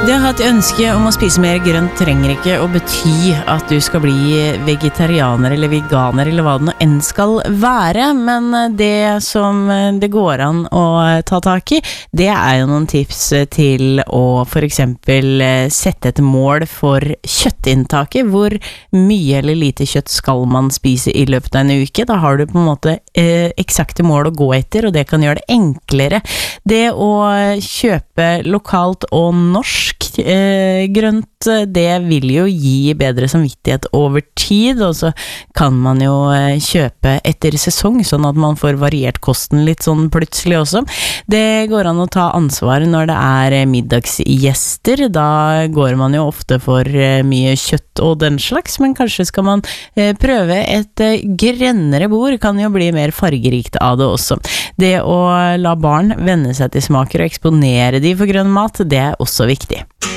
Det å ha et ønske om å spise mer grønt trenger ikke å bety at du skal bli vegetarianer eller veganer eller hva det nå enn skal være, men det som det går an å ta tak i, det jo noen tips til å for eksempel sette et mål for kjøttinntaket. Hvor mye eller lite kjøtt skal man spise i løpet av en uke? Da har du på en måte eksakte mål å gå etter, og det kan gjøre det enklere. Det å kjøpe lokalt og norsk grønt, det vil jo gi bedre samvittighet over tid, og så kan man jo kjøpe etter sesong, sånn at man får variert kosten litt sånn plutselig også. Det går an å ta ansvar når det middagsgjester, da går man jo ofte for mye kjøtt og den slags, men kanskje skal man prøve et grønnere bord, kan jo bli mer fargerikt av det også. Det å la barn venne seg til smaker og eksponere de for grønn mat, det også viktig.